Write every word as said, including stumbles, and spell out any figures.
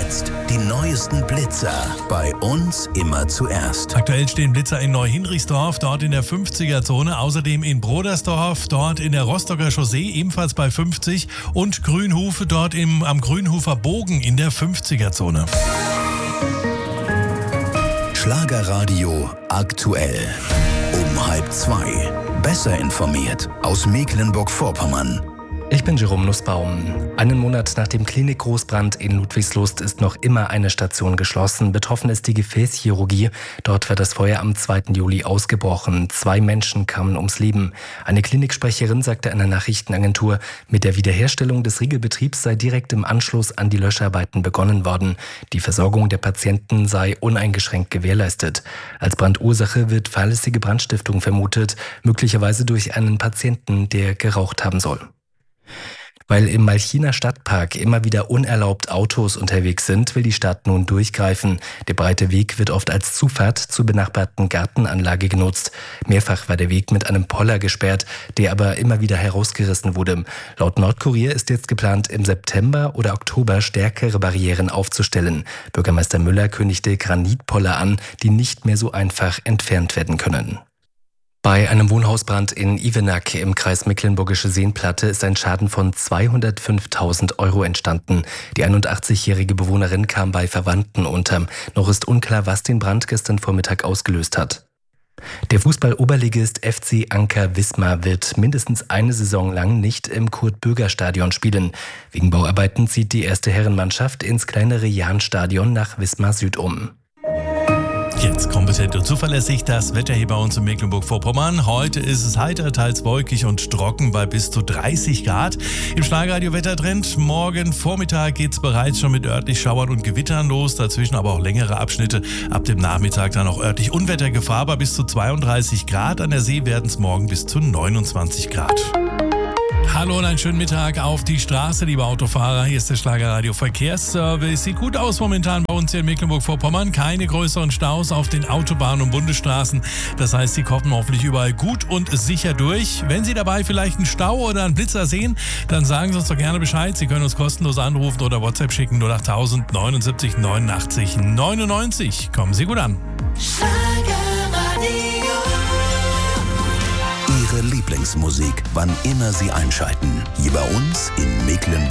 Jetzt die neuesten Blitzer. Bei uns immer zuerst. Aktuell stehen Blitzer in Neu-Hinrichsdorf, dort in der fünfziger-Zone. Außerdem in Brodersdorf, dort in der Rostocker Chaussee, ebenfalls bei fünfzig. Und Grünhufe, dort im, am Grünhufer Bogen in der fünfziger-Zone. Schlagerradio aktuell. Um halb zwei. Besser informiert aus Mecklenburg-Vorpommern. Ich bin Jerome Nussbaum. Einen Monat nach dem Klinikgroßbrand in Ludwigslust ist noch immer eine Station geschlossen. Betroffen ist die Gefäßchirurgie. Dort war das Feuer am zweiten Juli ausgebrochen. Zwei Menschen kamen ums Leben. Eine Kliniksprecherin sagte einer Nachrichtenagentur, mit der Wiederherstellung des Regelbetriebs sei direkt im Anschluss an die Löscharbeiten begonnen worden. Die Versorgung der Patienten sei uneingeschränkt gewährleistet. Als Brandursache wird fahrlässige Brandstiftung vermutet, möglicherweise durch einen Patienten, der geraucht haben soll. Weil im Malchiner Stadtpark immer wieder unerlaubt Autos unterwegs sind, will die Stadt nun durchgreifen. Der breite Weg wird oft als Zufahrt zur benachbarten Gartenanlage genutzt. Mehrfach war der Weg mit einem Poller gesperrt, der aber immer wieder herausgerissen wurde. Laut Nordkurier ist jetzt geplant, im September oder Oktober stärkere Barrieren aufzustellen. Bürgermeister Müller kündigte Granitpoller an, die nicht mehr so einfach entfernt werden können. Bei einem Wohnhausbrand in Ivenack im Kreis Mecklenburgische Seenplatte ist ein Schaden von zweihundertfünftausend Euro entstanden. Die einundachtzigjährige Bewohnerin kam bei Verwandten unter. Noch ist unklar, was den Brand gestern Vormittag ausgelöst hat. Der Fußball-Oberligist F C Anker Wismar wird mindestens eine Saison lang nicht im Kurt-Bürger-Stadion spielen. Wegen Bauarbeiten zieht die erste Herrenmannschaft ins kleinere Jahn-Stadion nach Wismar Süd um. Jetzt kompetent und zuverlässig das Wetter hier bei uns in Mecklenburg-Vorpommern. Heute ist es heiter, teils wolkig und trocken bei bis zu dreißig Grad. Im Schlagerradio Wettertrend. Morgen Vormittag geht es bereits schon mit örtlich Schauern und Gewittern los. Dazwischen aber auch längere Abschnitte. Ab dem Nachmittag dann auch örtlich Unwettergefahr bei bis zu zweiunddreißig Grad. An der See werden es morgen bis zu neunundzwanzig Grad. Hallo und einen schönen Mittag auf die Straße, liebe Autofahrer. Hier ist der Schlagerradio Verkehrsservice. Sieht gut aus momentan bei uns hier in Mecklenburg-Vorpommern. Keine größeren Staus auf den Autobahnen und Bundesstraßen. Das heißt, Sie kommen hoffentlich überall gut und sicher durch. Wenn Sie dabei vielleicht einen Stau oder einen Blitzer sehen, dann sagen Sie uns doch gerne Bescheid. Sie können uns kostenlos anrufen oder WhatsApp schicken. null acht null null neunundsiebzig neunundachtzig neunundneunzig. Kommen Sie gut an. Ihre Lieblingsmusik, wann immer Sie einschalten. Hier bei uns in Mecklenburg.